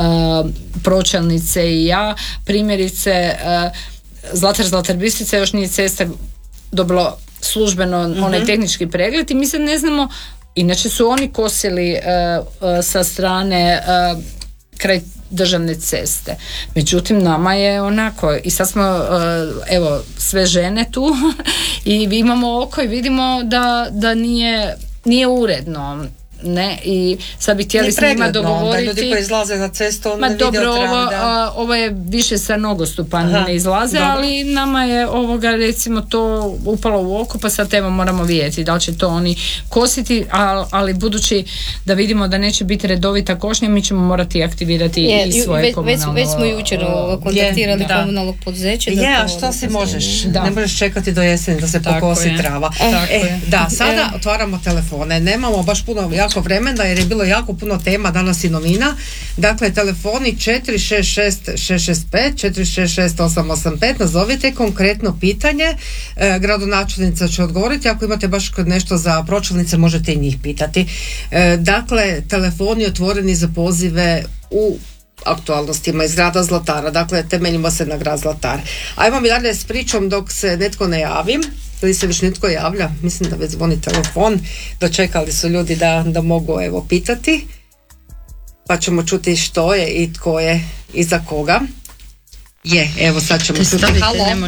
pročelnice i ja, primjerice Zlatar Bistrica još nije cesta dobilo službeno onaj tehnički pregled i mi sad ne znamo, inače su oni kosili sa strane kraj državne ceste. Međutim, nama je onako i sad smo sve žene tu i imamo oko i vidimo da nije uredno. Ne, i sad bi htjeli s njima dogovoriti. Da ljudi koji izlaze na cestu ne vide ovo je više sa nogostupa ne izlaze, ali nama je recimo to upalo u oko, pa sad moramo vidjeti da li će to oni kositi, ali budući da vidimo da neće biti redovita košnja, mi ćemo morati aktivirati i svoje komunalno. Već smo jučer kontaktirali komunalnog poduzeća. A što si možeš? Ne možeš čekati do jeseni da se pokosi trava. Sada otvaramo telefone. Nemamo baš puno jako vremena jer je bilo jako puno tema danas i novina. Dakle, telefoni 466 665 466 885, nazovite konkretno pitanje, gradonačelnica će odgovoriti, ako imate baš nešto za pročelnice možete i njih pitati. Dakle, telefoni otvoreni za pozive u aktualnostima iz grada Zlatara, dakle temeljimo se na grad Zlatar. Ajmo mi dalje s pričom dok se netko ne javi. Ili se već netko javlja? Mislim da već zvoni telefon. Dočekali su ljudi da mogu evo pitati. Pa ćemo čuti što je i tko je i za koga. Evo sad ćemo čuti. Halo.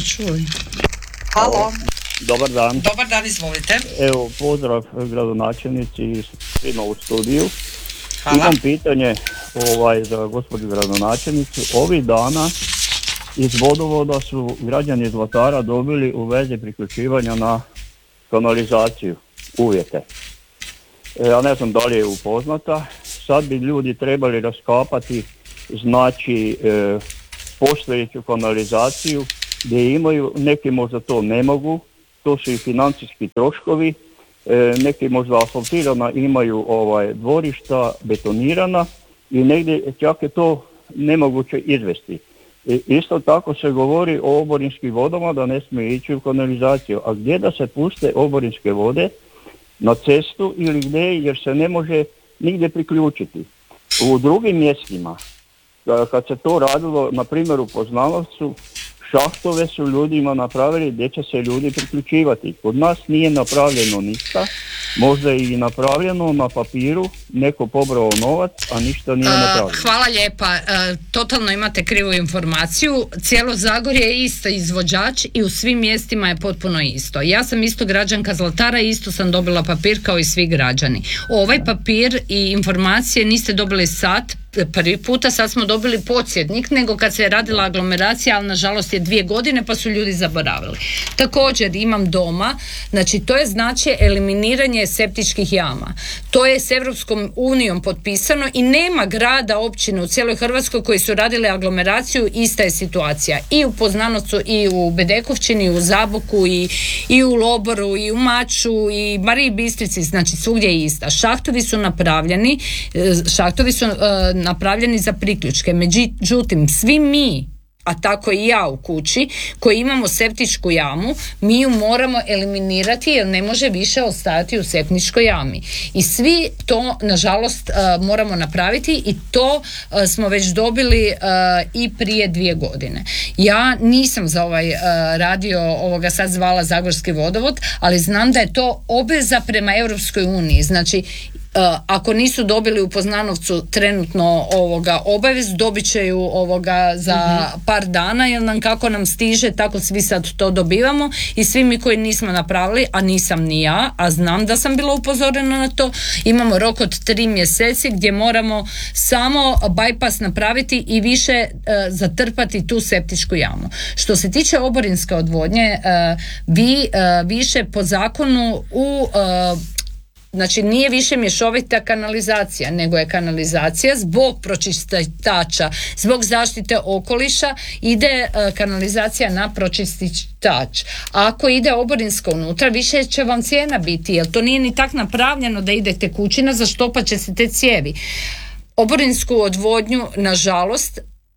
Halo. Dobar dan. Dobar dan, izvolite. Evo, pozdrav gradonačelnici i svima u studiju. Hvala. Imam pitanje za gospođu gradonačelnicu. Ovih dana iz vodovoda su građani Zlatara dobili u vezi priključivanja na kanalizaciju uvjete. Ja ne znam da li je upoznata. Sad bi ljudi trebali raskapati znači postojeću kanalizaciju gdje imaju, neki možda to ne mogu, to su i financijski troškovi, neki možda asfaltirana imaju dvorišta betonirana i negdje čak je to nemoguće izvesti. Isto tako se govori o oborinskim vodama da ne smije ići u kanalizaciju, a gdje da se puste oborinske vode na cestu ili gdje, jer se ne može nigdje priključiti. U drugim mjestima, kad se to radilo, na primjer u Poznanovcu, šahtove su ljudima napravili gdje će se ljudi priključivati. Kod nas nije napravljeno ništa, možda je i napravljeno na papiru, neko pobrao novac, a ništa nije napravljeno. Hvala lijepa, totalno imate krivu informaciju. Cijelo Zagorje je isto izvođač i u svim mjestima je potpuno isto. Ja sam isto građanka Zlatara i isto sam dobila papir kao i svi građani. Ovaj papir i informacije niste dobili sad, prvi puta, sad smo dobili podsjetnik, nego kad se je radila aglomeracija, ali nažalost je 2 godine pa su ljudi zaboravili. Također imam doma, znači to je znači eliminiranje septičkih jama. To je s Europskom unijom potpisano i nema grada, općine u cijeloj Hrvatskoj koji su radili aglomeraciju, ista je situacija. I u Poznanovcu, i u Bedekovčini, i u Zaboku, i u Loboru, i u Maču, i Mariji Bistrici, znači svugdje je ista. Šahtovi su napravljeni za priključke. Međutim, svi mi, a tako i ja u kući, koji imamo septičku jamu, mi ju moramo eliminirati jer ne može više ostajati u septičkoj jami. I svi to, nažalost, moramo napraviti i to smo već dobili i prije 2 godine. Ja nisam za radio sad zvala Zagorski vodovod, ali znam da je to obveza prema Europskoj uniji. Znači, ako nisu dobili u Poznanovcu trenutno obavez, dobit će ju za par dana, jer nam kako nam stiže, tako svi sad to dobivamo i svi mi koji nismo napravili, a nisam ni ja, a znam da sam bila upozorena na to, imamo rok od 3 mjeseci gdje moramo samo bypass napraviti i više zatrpati tu septičku jamu. Što se tiče oborinske odvodnje, vi više po zakonu znači nije više mješovita kanalizacija, nego je kanalizacija zbog pročistača, zbog zaštite okoliša ide kanalizacija na pročistač. Ako ide oborinska unutra, više će vam cijena biti, jer to nije ni tak napravljeno da ide tekućina, zaštopat će se te cijevi. Oborinsku odvodnju, nažalost,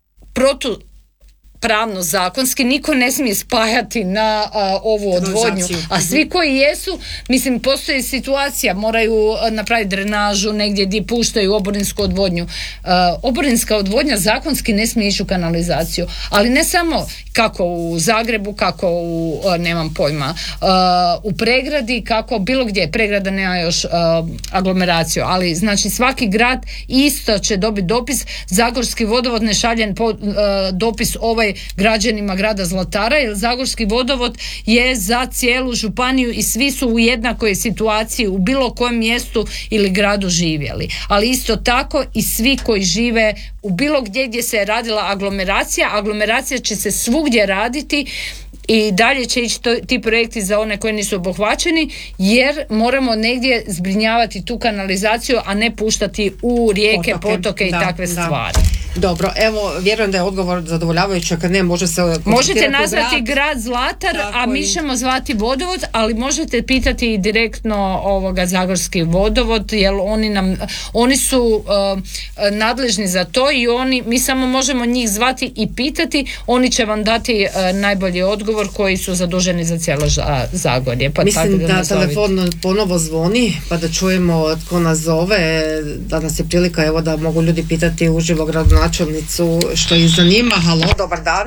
pravno, zakonski, niko ne smije spajati na ovu odvodnju, a svi koji jesu, mislim, postoji situacija, moraju napraviti drenažu negdje gdje puštaju oborinsku odvodnju. Oborinska odvodnja zakonski ne smije ići u kanalizaciju, ali ne samo kako u Zagrebu, kako u, nemam pojma, u Pregradi, kako bilo gdje. Pregrada nema još aglomeraciju, ali znači svaki grad isto će dobiti dopis. Zagorski vodovod ne šalje dopis građanima grada Zlatara, jer Zagorski vodovod je za cijelu županiju i svi su u jednakoj situaciji u bilo kojem mjestu ili gradu živjeli. Ali isto tako i svi koji žive u bilo gdje se je radila aglomeracija će se svugdje raditi i dalje će ići ti projekti za one koji nisu obuhvaćeni, jer moramo negdje zbrinjavati tu kanalizaciju, a ne puštati u rijeke, potoke i takve stvari. Dobro, evo, vjerujem da je odgovor zadovoljavajući, kad ne može se... Možete nazvati grad Zlatar, a mi ćemo zvati vodovod, ali možete pitati i direktno Zagorski vodovod, jer oni su nadležni za to i mi samo možemo njih zvati i pitati, oni će vam dati najbolji odgovor koji su zaduženi za cijelo Zagorje. Pa mislim da telefon ponovo zvoni, pa da čujemo tko nas zove. Danas je prilika, evo, da mogu ljudi pitati uživo gradonačelnicu što ih zanima. Halo, dobar dan.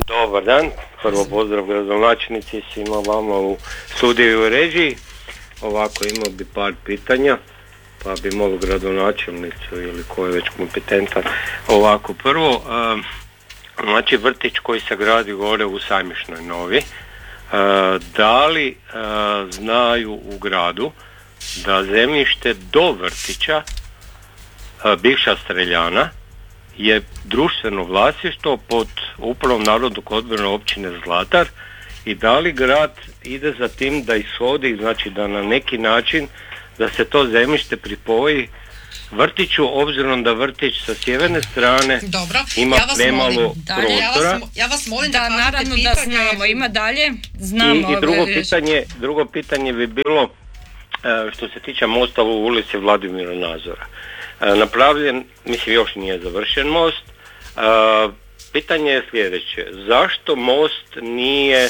Dobar dan, prvo pozdrav gradonačelnici i svima vama u studiju i režiji. Ovako, imao bi par pitanja, pa bi molio gradonačelnicu ili ko je već kompetentan. Ovako, prvo, znači vrtić koji se gradi gore u Sajmišnoj Novi, da li znaju u gradu da zemljište do vrtića, bivša streljana, je društveno vlasništvo pod upravom Narodnog odbora općine Zlatar i da li grad ide za tim da ishodi, znači da na neki način da se to zemljište pripoji vrtiću, obzirom da vrtić sa sjeverne strane ima premalo prostora. Ja vas molim da naravno da znamo, ima dalje, znamo. I drugo pitanje bi bilo što se tiče mosta u ulici Vladimira Nazora. Napravljen, mislim još nije završen most. Pitanje je sljedeće, zašto most nije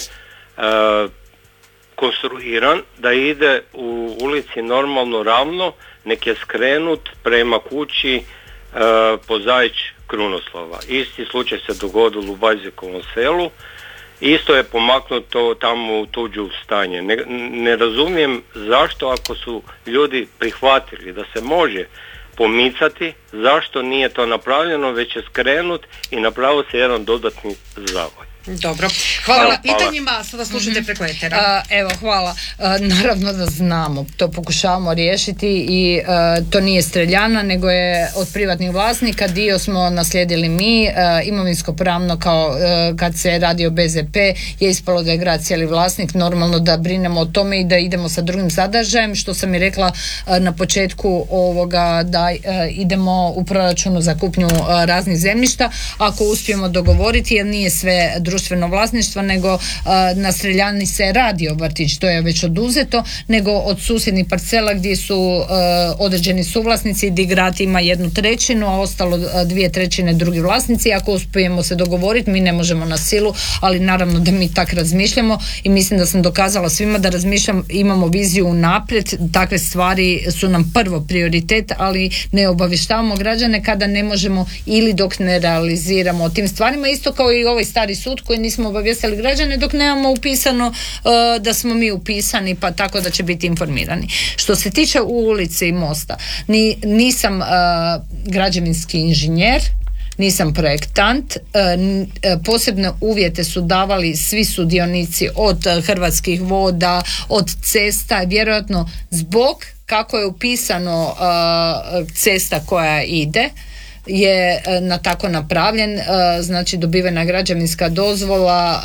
konstruiran da ide u ulici normalno ravno, nek je skrenut prema kući po Zajić Krunoslava. Isti slučaj se dogodilo u Bajzikovom selu, isto je pomaknuto tamo u tuđu stanje. Ne razumijem zašto, ako su ljudi prihvatili da se može pomicati, zašto nije to napravljeno, već je skrenut i napravio se jedan dodatni zavoj. Dobro, hvala na pitanjima, sada slušajte preko etera. Evo, hvala. Naravno da znamo, to pokušavamo riješiti i to nije streljana, nego je od privatnih vlasnika, dio smo naslijedili mi, imovinsko pravno kao kad se radi o BZP je ispalo da je grad cijeli vlasnik, normalno da brinemo o tome i da idemo sa drugim sadržajem, što sam i rekla na početku ovoga, da idemo u proračunu za kupnju raznih zemljišta, ako uspijemo dogovoriti, jer nije sve društveno vlasništvo, nego na Streljani se radi o vrtić, to je već oduzeto, nego od susjednih parcela gdje su određeni suvlasnici, gdje grad ima 1/3, a ostalo 2/3 drugi vlasnici. Ako uspijemo se dogovoriti, mi ne možemo na silu, ali naravno da mi tak razmišljamo i mislim da sam dokazala svima da razmišljam, imamo viziju unaprijed, takve stvari su nam prvo prioritet, ali ne obavještavamo građane kada ne možemo ili dok ne realiziramo o tim stvarima, isto kao i ovaj stari sud koji nismo obavijestili građane dok nemamo upisano da smo mi upisani, pa tako da će biti informirani. Što se tiče ulice i mosta, nisam građevinski inženjer, nisam projektant, posebne uvjete su davali svi sudionici od Hrvatskih voda, od cesta, vjerojatno zbog kako je upisano cesta koja ide je na tako napravljen, znači dobivena građevinska dozvola,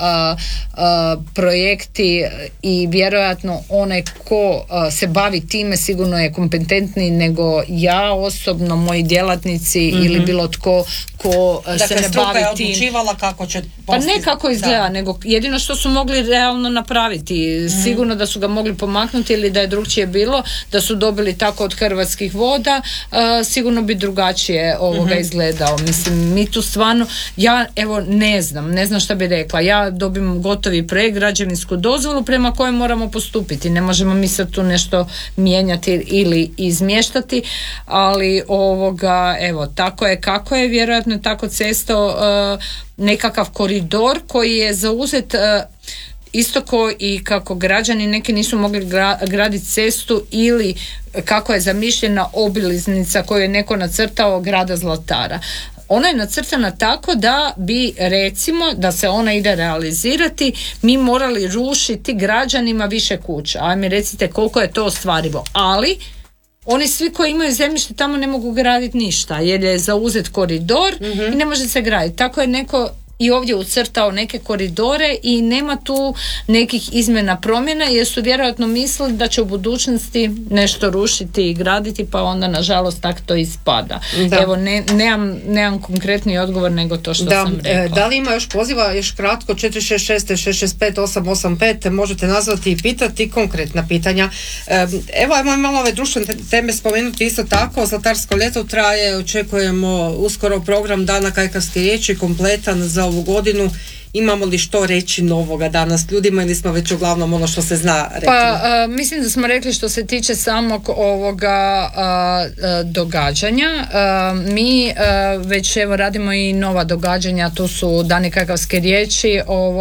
projekti i vjerojatno onaj ko se bavi time sigurno je kompetentniji nego ja osobno, moji djelatnici ili bilo tko ko se ne bavi tim. Dakle, struka je odlučivala kako će pa ne kako izgleda, nego jedino što su mogli realno napraviti. Sigurno da su ga mogli pomaknuti ili da je drugčije bilo, da su dobili tako od Hrvatskih voda, sigurno bi drugačije izgledao. Mislim, mi tu stvarno, ja evo ne znam šta bi rekla. Ja dobim gotovi projekt, građevinsku dozvolu prema kojoj moramo postupiti. Ne možemo mi sad tu nešto mijenjati ili izmještati, ali evo, tako je kako je, vjerojatno je tako cesto nekakav koridor koji je zauzet isto ko i kako građani neki nisu mogli graditi cestu ili kako je zamišljena obilaznica koju je neko nacrtao grada Zlatara. Ona je nacrtana tako da bi, recimo, da se ona ide realizirati, mi morali rušiti građanima više kuća. A mi recite koliko je to ostvarivo. Ali oni svi koji imaju zemljište tamo ne mogu graditi ništa jer je zauzet koridor i ne može se graditi. Tako je neko i ovdje ucrtao neke koridore i nema tu nekih izmjena promjena jer su vjerojatno mislili da će u budućnosti nešto rušiti i graditi, pa onda nažalost tako to ispada. Da. Evo, nemam konkretni odgovor nego to što sam rekla. Da li ima još poziva, još kratko, 466 665 885, možete nazvati i pitati konkretna pitanja. Evo, ajmo malo ove društvene teme spomenuti isto tako. Zlatarsko ljeto traje, očekujemo uskoro program Dana kajkavske riječi kompletan za ovu godinu. imamo li što reći novoga danas ljudima ili smo već uglavnom ono što se zna reći? Pa mislim da smo rekli što se tiče samog ovoga događanja. Mi već evo radimo i nova događanja, tu su dani kakavske riječi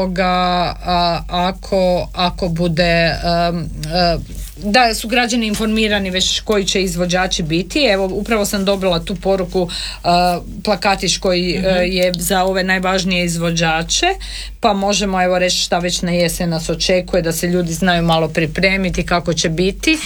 ako bude da su građani informirani već koji će izvođači biti. Evo upravo sam dobila tu poruku, plakatić koji je za ove najvažnije izvođače, pa možemo evo reći šta već na jesen nas očekuje, da se ljudi znaju malo pripremiti kako će biti,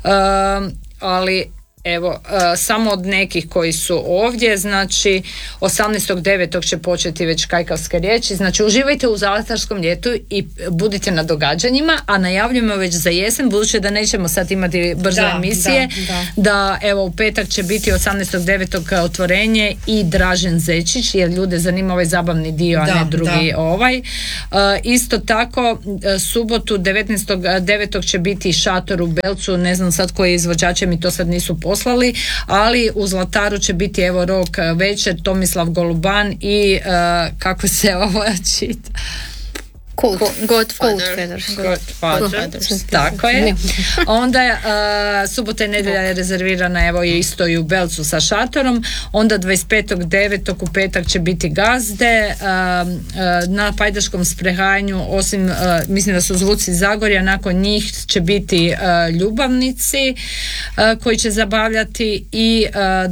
ali evo, samo od nekih koji su ovdje, znači 18.9. će početi već kajkavske riječi, znači uživajte u Zlatarskom ljetu i budite na događanjima, a najavljujemo već za jesen, budući da nećemo sad imati brze emisije, da evo u petak će biti 18.9. otvorenje i Dražen Zečić, jer ljude zanima ovaj zabavni dio, a ne drugi ovaj. Isto tako, subotu 19.9. će biti šator u Belcu, ne znam sad koji izvođače mi to sad nisu poslali, ali u Zlataru će biti evo rok večer, Tomislav Goluban i kako se ovo čita? Godfathers. Tako je. Onda subota i nedjelja je rezervirana evo isto i u Belcu sa šatorom. Onda 25.9. u petak će biti gazde. Na pajdaškom sprehajanju, osim mislim da su Zvuci Zagorja, nakon njih će biti ljubavnici koji će zabavljati i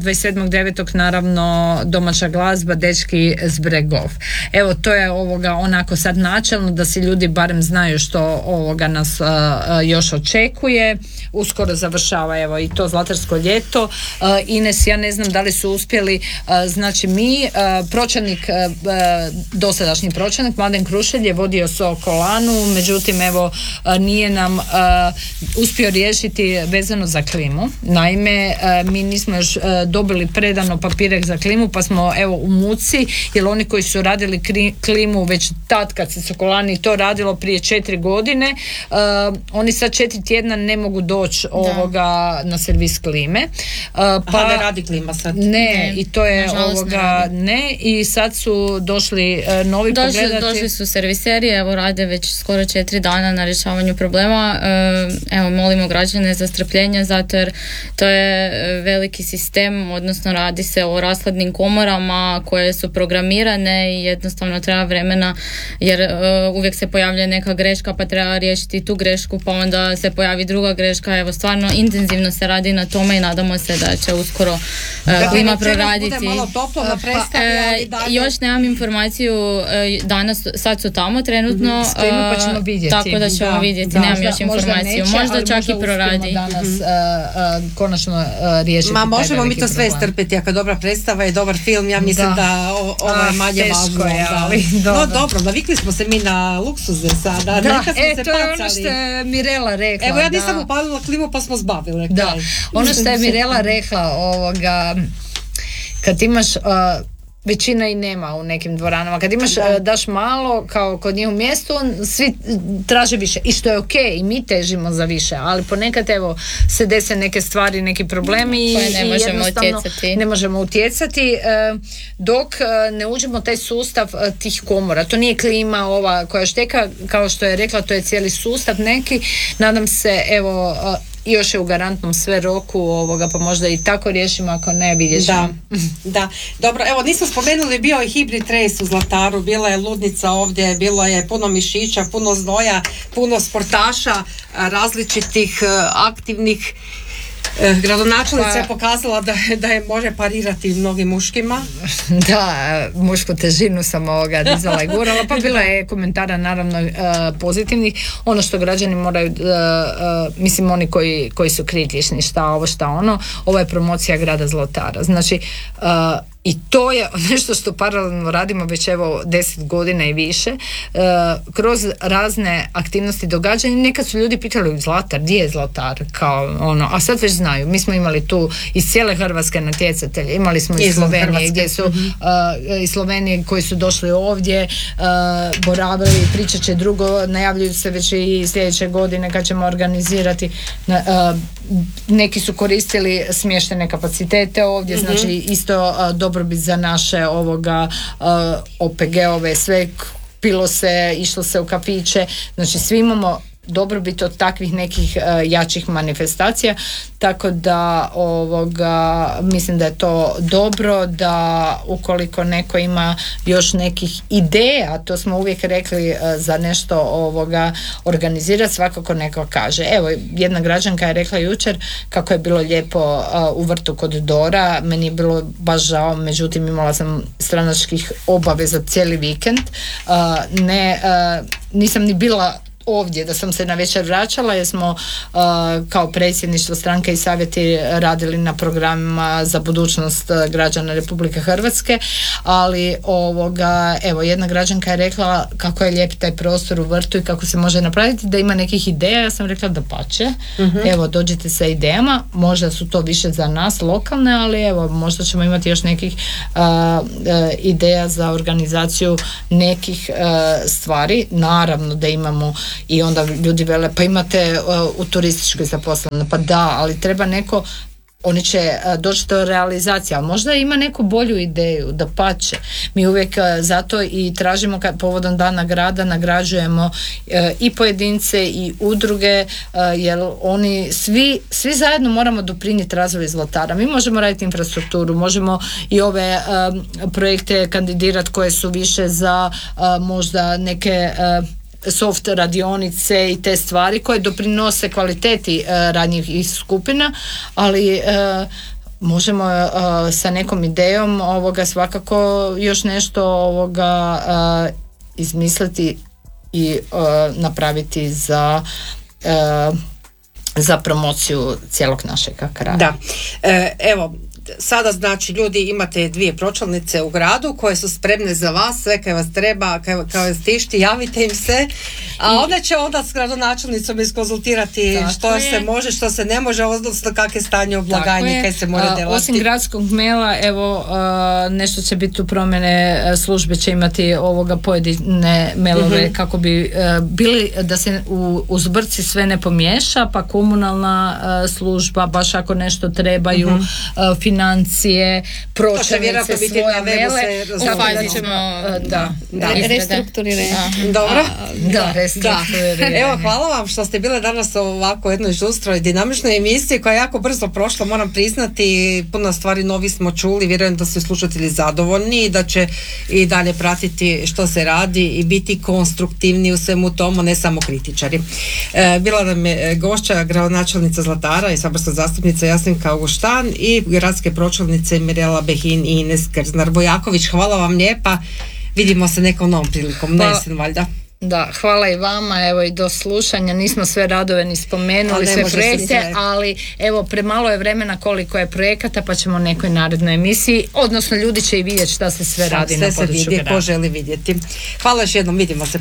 27.9. naravno domaća glazba, dečki s Bregov. Evo to je onako sad načelno, da si ljudi barem znaju što nas još očekuje. Uskoro završava evo i to Zlatarsko ljeto. Ines, ja ne znam da li su uspjeli, znači mi pročelnik, dosadašnji pročelnik Mladen Krušelj je vodio Sokolanu, međutim evo nije nam uspio riješiti vezano za klimu. Naime, mi nismo još dobili predano papire za klimu, pa smo evo u muci, jer oni koji su radili klimu već tad kad se Sokolani to radilo prije 4 godine, oni sad 4 tjedna ne mogu doći na servis klime. Pa ne radi klima sad. Ne, i to je ne, i sad su došli novi pogledati. Došli su serviseri, evo rade već skoro 4 dana na rješavanju problema. Evo molimo građane za strpljenje, zato jer to je veliki sistem, odnosno radi se o rashladnim komorama koje su programirane i jednostavno treba vremena, jer uvijek se pojavlja neka greška pa treba riješiti tu grešku, pa onda se pojavi druga greška. Evo stvarno intenzivno se radi na tome i nadamo se da će uskoro klima proraditi. Bude malo toplo na predstavi, ali dalje... Još nemam informaciju, danas, sad su tamo trenutno, pa ćemo vidjeti. Tako da ćemo vidjeti, nemam još informaciju. Možda čak i proradi. Danas konačno riješiti. Ma možemo mi to sve strpiti, ako je dobra predstava i dobar film, ja mislim da ovo je manje važno. No dobro, navikli smo se mi na luksuze sada. To je ono što je Mirela rekla. Evo ja nisam upalila klimu pa smo zbavile. Da, ono što je Mirela rekla, kad imaš većina i nema u nekim dvoranama. Kad imaš, daš malo, kao kod njih u mjestu, svi traže više. I što je ok, i mi težimo za više, ali ponekad evo se dese neke stvari, neki problemi koje ne možemo utjecati dok ne uđemo u taj sustav tih komora. To nije klima ova koja šteka, kao što je rekla, to je cijeli sustav neki. Nadam se, evo, i još je u garantnom sve roku, pa možda i tako riješimo, ako ne, vidjet ćemo. Da. Dobro, evo nismo spomenuli, bio je hibrid race u Zlataru, bila je ludnica ovdje, bilo je puno mišića, puno znoja, puno sportaša, različitih aktivnih. Gradonačelnica je pokazala da je može parirati mnogim muškima. Da, mušku težinu sam dizala i gurala, pa bilo je komentara naravno pozitivnih. Ono što građani moraju, mislim oni koji su kritični, šta ono, ovo je promocija grada Zlatara. Znači, i to je nešto što paralelno radimo već evo 10 godina i više, kroz razne aktivnosti događanja. Nekad su ljudi pitali Zlatar, gdje je Zlatar, a sad već znaju. Mi smo imali tu iz cijele Hrvatske natjecatelje, imali smo iz Slovenije gdje su iz Slovenije koji su došli ovdje, boravili, pričat će drugo, najavljuju se već i sljedeće godine kad ćemo organizirati. Neki su koristili smještene kapacitete ovdje, znači isto dobrobit za naše OPG-ove, sve pilo se, išlo se u kafiće, znači svi imamo dobrobit od takvih nekih jačih manifestacija, tako da mislim da je to dobro, da ukoliko neko ima još nekih ideja, to smo uvijek rekli, za nešto organizirati, svakako neko kaže. Evo, jedna građanka je rekla jučer kako je bilo lijepo u vrtu kod Dora, meni je bilo baš žao, međutim imala sam stranačkih obaveza cijeli vikend, nisam ni bila ovdje, da sam se na večer vraćala, jer smo kao predsjedništvo stranke i savjeti radili na programima za budućnost građana Republike Hrvatske, ali evo, jedna građanka je rekla kako je lijep taj prostor u vrtu i kako se može napraviti, da ima nekih ideja. Ja sam rekla da pače, evo, dođite sa idejama, možda su to više za nas lokalne, ali evo, možda ćemo imati još nekih ideja za organizaciju nekih stvari. Naravno da imamo, i onda ljudi vele, pa imate u turističkoj zaposleno, pa da, ali treba neko, oni će doći do realizacije, ali možda ima neku bolju ideju, da pače. Mi uvijek zato i tražimo, povodom Dana grada nagrađujemo i pojedince i udruge, jer oni svi zajedno moramo doprinijeti razvoju Zlatara. Mi možemo raditi infrastrukturu, možemo i ove projekte kandidirati koje su više za možda neke soft radionice i te stvari koje doprinose kvaliteti radnih skupina, ali možemo sa nekom idejom svakako još nešto izmisliti i napraviti za promociju cijelog našeg kraja. Da, evo, sada znači ljudi imate 2 pročelnice u gradu koje su spremne za vas, sve kaj vas treba, kaj vas tišti, javite im se, a onda će onda s gradonačelnicom iskonzultirati što se može, što se ne može, odnosno kakve stanje u blagajni, kaj se mora delati. Osim gradskog maila, evo, nešto će biti u promjene, službe će imati pojedine mailove kako bi bili, da se u zbrci sve ne pomiješa, pa komunalna služba, baš ako nešto trebaju, financije, pročelnice, svoje maile, restrukturiranje. Dobro. Restrukturiranje. Evo, hvala vam što ste bile danas u ovako jednoj žustroj dinamičnoj emisiji koja je jako brzo prošla, moram priznati, puno stvari novi smo čuli, vjerujem da su slušatelji zadovoljni i da će i dalje pratiti što se radi i biti konstruktivni u svemu tomu, ne samo kritičari. Bila nam je gošća gradonačelnica Zlatara i saborska zastupnica Jasminka Auguštan i gradske pročelnice Mirela Behin i Ines Krznar-Vojaković. Hvala vam lijepa, vidimo se nekom novom prilikom, na jesen valjda. Da, hvala i vama, evo i do slušanja, nismo sve radove ni spomenuli, sve projekte, ali evo, premalo je vremena koliko je projekata, pa ćemo u nekoj narednoj emisiji, odnosno ljudi će i vidjeti šta se sve radi na području grada. Sve se vidi, ko želi vidjeti. Hvala još jednom, vidimo se.